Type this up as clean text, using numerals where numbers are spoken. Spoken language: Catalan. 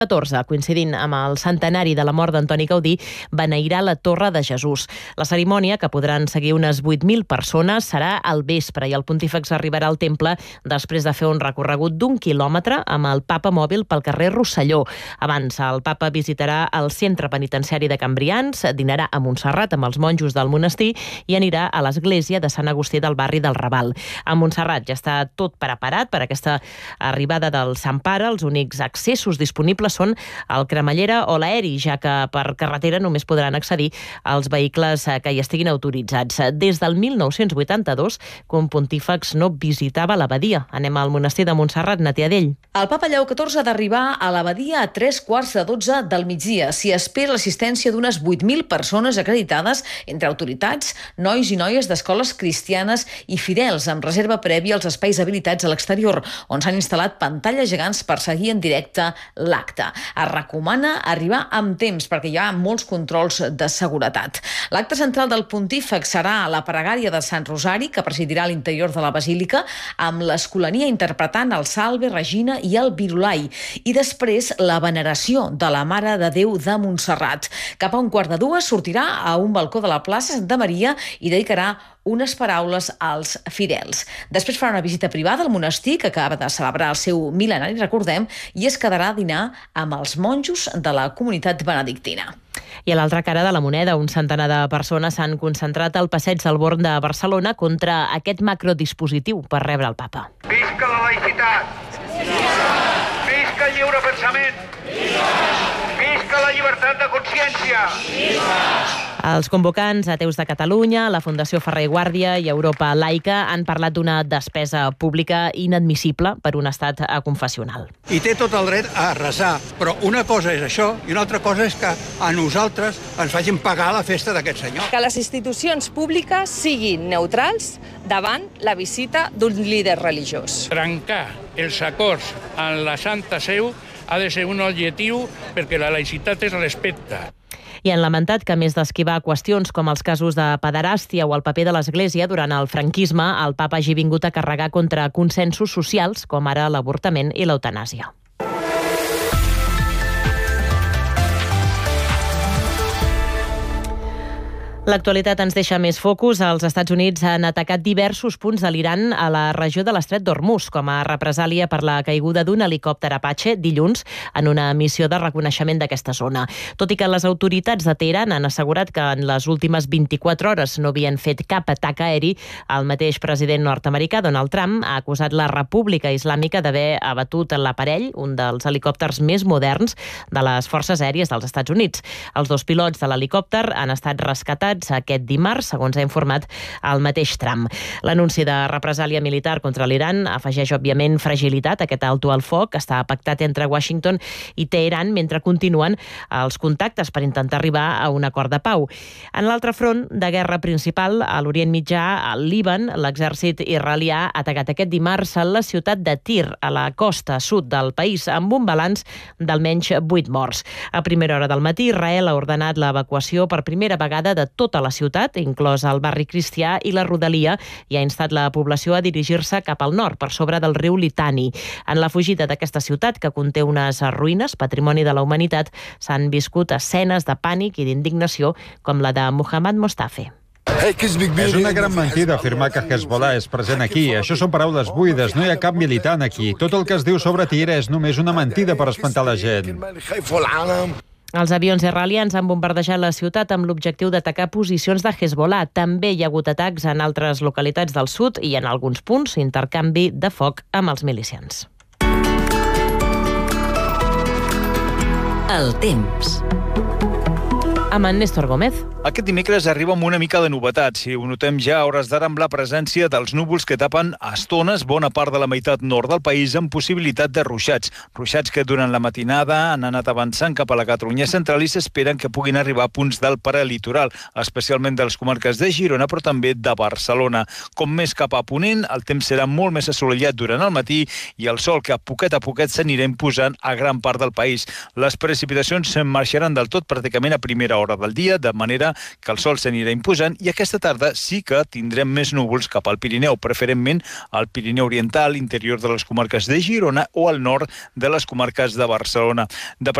14, coincidint amb el centenari de la mort d'Antoni Gaudí, beneirà la Torre de Jesús. La cerimònia, que podran seguir unes 8.000 persones, serà al vespre i el pontífex arribarà al temple després de fer un recorregut d'1 quilòmetre amb el papa mòbil pel carrer Rosselló. Abans, el papa visitarà el centre penitenciari de Cambrians, dinarà a Montserrat amb els monjos del monestir i anirà a l'església de Sant Agustí del barri del Raval. A Montserrat ja està tot preparat per aquesta arribada del Sant Pare. Els únics accessos disponibles són el cremallera o l'aeri, ja que per carretera només podran accedir els vehicles que hi estiguin autoritzats. Des del 1982, quan pontífex no visitava l'abadia. Anem al monestir de Montserrat, Natiadell. El papa Lleó XIV ha d'arribar a l'abadia a 3:15 del migdia. S'hi espera l'assistència d'unes 8.000 persones acreditades entre autoritats, nois i noies d'escoles cristianes i fidels, amb reserva prèvia als espais habilitats a l'exterior, on s'han instal·lat pantalles gegants per seguir en directe l'acte. Es recomana arribar amb temps perquè hi ha molts controls de seguretat. L'acte central del pontífex serà la pregària de Sant Rosari, que presidirà a l'interior de la basílica, amb l'Escolania interpretant el Salve Regina i el Virulai, i després la veneració de la Mare de Déu de Montserrat. Cap a 1:15 sortirà a un balcó de la plaça Santa Maria i dedicarà unes paraules als fidels. Després farà una visita privada al monestir, que acaba de celebrar el seu mil·lenari, recordem, i es quedarà a dinar amb els monjos de la comunitat benedictina. I a l'altra cara de la moneda, un centenar de persones s'han concentrat al passeig del Born de Barcelona contra aquest macrodispositiu per rebre el papa. Visca la laïcitat! Visca el lliure pensament! Visca la llibertat de consciència! Els convocants, Ateus de Catalunya, la Fundació Ferrer i Guàrdia i Europa Laica han parlat d'una despesa pública inadmissible per un estat confessional. I té tot el dret a resar, però una cosa és això i una altra cosa és que a nosaltres ens facin pagar la festa d'aquest senyor. Que les institucions públiques siguin neutrals davant la visita d'un líder religiós. Trencar els acords en la Santa Seu ha de ser un objectiu perquè la laïcitat es respecta. I han lamentat que, a més d'esquivar qüestions com els casos de pederàstia o el paper de l'Església durant el franquisme, el papa hagi vingut a carregar contra consensos socials, com ara l'avortament i l'eutanàsia. L'actualitat ens deixa més focus. Els Estats Units han atacat diversos punts de l'Iran a la regió de l'Estret d'Hormuz com a represàlia per la caiguda d'un helicòpter Apache dilluns en una missió de reconeixement d'aquesta zona. Tot i que les autoritats de Teheran han assegurat que en les últimes 24 hores no havien fet cap atac aeri, el mateix president nord-americà, Donald Trump, ha acusat la República Islàmica d'haver abatut l'aparell, un dels helicòpters més moderns de les forces aèries dels Estats Units. Els dos pilots de l'helicòpter han estat rescatats aquest dimarts, segons ha informat el mateix Trump. L'anunci de represàlia militar contra l'Iran afegeix, òbviament, fragilitat a aquest alto al foc que està pactat entre Washington i Teheran mentre continuen els contactes per intentar arribar a un acord de pau. En l'altre front de guerra principal, a l'Orient Mitjà, al Líban, l'exèrcit israelià ha atacat aquest dimarts a la ciutat de Tir, a la costa sud del país, amb un balanç d'almenys 8 morts. A primera hora del matí, Israel ha ordenat l'evacuació per primera vegada de tota la ciutat, inclòs el barri cristià i la rodalia, i ha instat la població a dirigir-se cap al nord, per sobre del riu Litani. En la fugida d'aquesta ciutat, que conté unes ruïnes, patrimoni de la humanitat, s'han viscut escenes de pànic i d'indignació, com la de Mohammad Mostafe. És una gran mentida afirmar que Hezbollah és present aquí. Això són paraules buides, no hi ha cap militant aquí. Tot el que es diu sobre Tir és només una mentida per espantar la gent. Els avions israelians han bombardejat la ciutat amb l'objectiu d'atacar posicions de Hezbollah. També hi ha hagut atacs en altres localitats del sud i en alguns punts intercanvi de foc amb els milicians. El temps. Amb en Néstor Gómez. Aquest dimecres arriba amb una mica de novetats i ho notem ja a hores d'ara amb la presència dels núvols que tapen a estones bona part de la meitat nord del país amb possibilitat de ruixats. Ruixats que durant la matinada han anat avançant cap a la Catalunya central i s'esperen que puguin arribar a punts del paralitoral, especialment de les comarques de Girona però també de Barcelona. Com més cap a ponent, el temps serà molt més assolellat durant el matí i el sol que a poquet s'anirà imposant a gran part del país. Les precipitacions marxaran del tot pràcticament a primera hora. hora del dia, de manera que el sol s'anirà imposant i aquesta tarda sí que tindrem més núvols cap al Pirineu, preferentment al Pirineu Oriental, interior de les comarques de Girona o al nord de les comarques de Barcelona.